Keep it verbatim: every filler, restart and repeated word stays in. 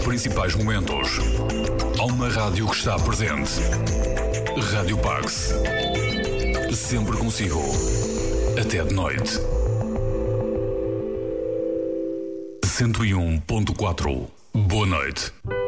principais momentos. Há uma rádio que está presente. Rádio Pax. Sempre consigo. Até de noite. cento e um ponto quatro. Boa noite.